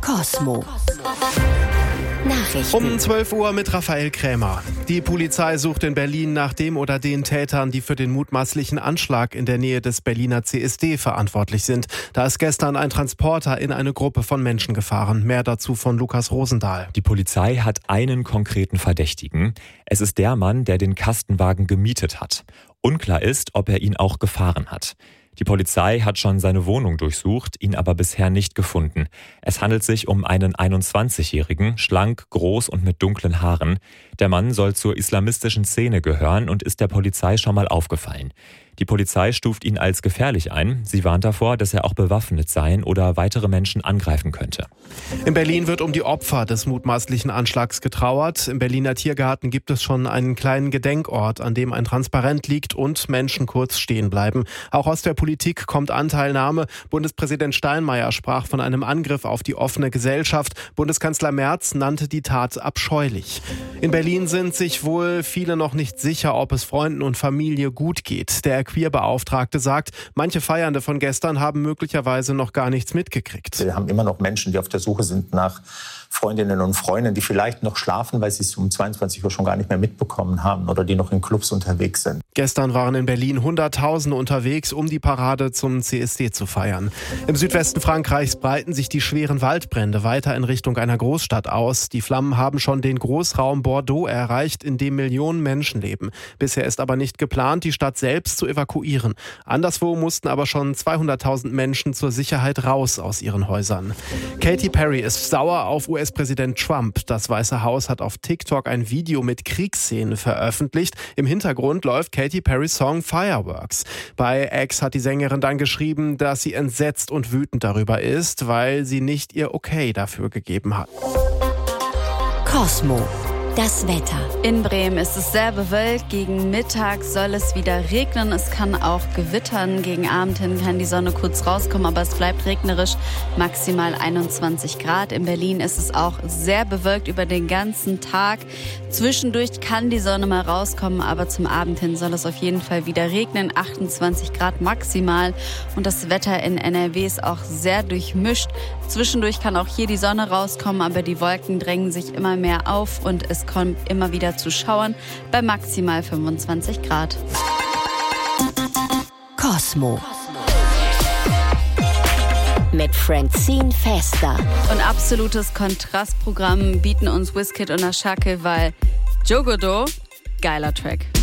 Cosmo. Nachrichten. Um 12 Uhr mit Raphael Krämer. Die Polizei sucht in Berlin nach dem oder den Tätern, die für den mutmaßlichen Anschlag in der Nähe des Berliner CSD verantwortlich sind. Da ist gestern ein Transporter in eine Gruppe von Menschen gefahren. Mehr dazu von Lukas Rosendahl. Die Polizei hat einen konkreten Verdächtigen. Es ist der Mann, der den Kastenwagen gemietet hat. Unklar ist, ob er ihn auch gefahren hat. Die Polizei hat schon seine Wohnung durchsucht, ihn aber bisher nicht gefunden. Es handelt sich um einen 21-Jährigen, schlank, groß und mit dunklen Haaren. Der Mann soll zur islamistischen Szene gehören und ist der Polizei schon mal aufgefallen. Die Polizei stuft ihn als gefährlich ein. Sie warnt davor, dass er auch bewaffnet sein oder weitere Menschen angreifen könnte. In Berlin wird um die Opfer des mutmaßlichen Anschlags getrauert. Im Berliner Tiergarten gibt es schon einen kleinen Gedenkort, an dem ein Transparent liegt und Menschen kurz stehen bleiben. Auch aus der Politik kommt Anteilnahme. Bundespräsident Steinmeier sprach von einem Angriff auf die offene Gesellschaft. Bundeskanzler Merz nannte die Tat abscheulich. In Berlin sind sich wohl viele noch nicht sicher, ob es Freunden und Familie gut geht. Der Queerbeauftragte sagt, manche Feiernde von gestern haben möglicherweise noch gar nichts mitgekriegt. Wir haben immer noch Menschen, die auf der Suche sind nach Freundinnen und Freunden, die vielleicht noch schlafen, weil sie es um 22 Uhr schon gar nicht mehr mitbekommen haben oder die noch in Clubs unterwegs sind. Gestern waren in Berlin Hunderttausende unterwegs, um die Parade zum CSD zu feiern. Im Südwesten Frankreichs breiten sich die schweren Waldbrände weiter in Richtung einer Großstadt aus. Die Flammen haben schon den Großraum Bordeaux erreicht, in dem Millionen Menschen leben. Bisher ist aber nicht geplant, die Stadt selbst zu evakuieren. Anderswo mussten aber schon 200.000 Menschen zur Sicherheit raus aus ihren Häusern. Katy Perry ist sauer auf US-Präsident Trump. Das Weiße Haus hat auf TikTok ein Video mit Kriegsszenen veröffentlicht. Im Hintergrund läuft Katy Perrys Song Fireworks. Bei X hat die Sängerin dann geschrieben, dass sie entsetzt und wütend darüber ist, weil sie nicht ihr Okay dafür gegeben hat. Cosmo. Das Wetter. In Bremen ist es sehr bewölkt. Gegen Mittag soll es wieder regnen. Es kann auch gewittern. Gegen Abend hin kann die Sonne kurz rauskommen, aber es bleibt regnerisch. Maximal 21 Grad. In Berlin ist es auch sehr bewölkt über den ganzen Tag. Zwischendurch kann die Sonne mal rauskommen, aber zum Abend hin soll es auf jeden Fall wieder regnen. 28 Grad maximal. Und das Wetter in NRW ist auch sehr durchmischt. Zwischendurch kann auch hier die Sonne rauskommen, aber die Wolken drängen sich immer mehr auf und es kommt immer wieder zu Schauern bei maximal 25 Grad. Cosmo. Mit Francine Fester. Und absolutes Kontrastprogramm bieten uns Wizkid und Ashake, weil Jogodo, geiler Track.